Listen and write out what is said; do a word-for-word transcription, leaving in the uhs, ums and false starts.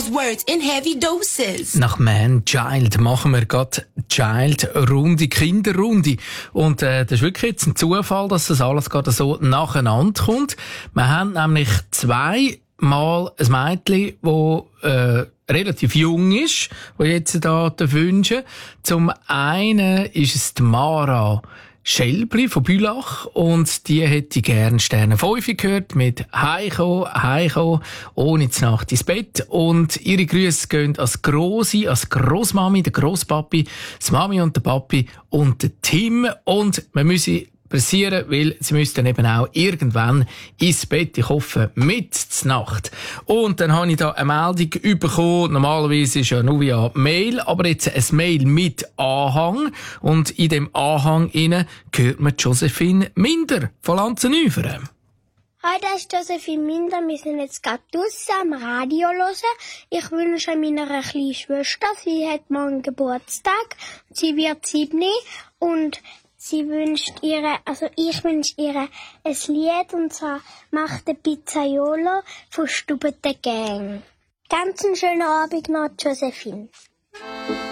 of words in heavy doses. Nach Man Child machen wir gerade Child-Runde, Kinderrunde. Und äh, das ist wirklich jetzt ein Zufall, dass das alles gerade so nacheinander kommt. Wir haben nämlich zweimal ein Mädchen, das äh, relativ jung ist, das jetzt da wünschen. Zum einen ist es die Mara Schelbli von Bülach und die hätte gern Sterne fünf gehört mit Heiko, Heiko, ohne die Nacht ins Bett. Und ihre Grüße gehen als Grossi, als Grossmami, der Grosspapi, das Mami und der Papi und der Tim. Und wir müssen pressieren, weil sie müssen dann eben auch irgendwann ins Bett. Ich hoffe, mit zur Nacht. Und dann habe ich da eine Meldung bekommen. Normalerweise ist ja nur via Mail, aber jetzt ein Mail mit Anhang. Und in dem Anhang innen hört man Josephine Minder von Lanzenüferen. Hi, das ist Josephine Minder. Wir sind jetzt gerade draussen am Radio hören. Ich wünsche meiner kleinen Schwester, sie hat morgen Geburtstag. Sie wird sieben und sie wünscht ihre, also ich wünsche ihr ein Lied, und zwar «Macht der Pizzaiolo» von Stubete Gang. Ganz einen schönen Abend noch, Josephine.